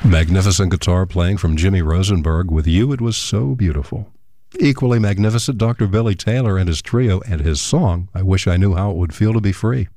Magnificent guitar playing from Jimmy Rosenberg with You It Was So Beautiful. Equally magnificent, Dr. Billy Taylor and his trio and his song, I Wish I Knew How It Would Feel to Be Free.